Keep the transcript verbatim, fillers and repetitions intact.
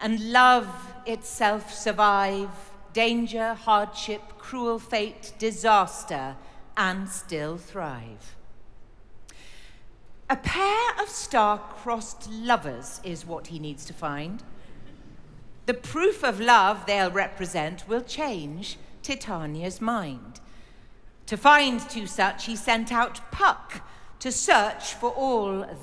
and love itself survive danger, hardship, cruel fate, disaster, and still thrive. A pair of star-crossed lovers is what he needs to find. The proof of love they'll represent will change Titania's mind. To find two such, he sent out Puck to search for all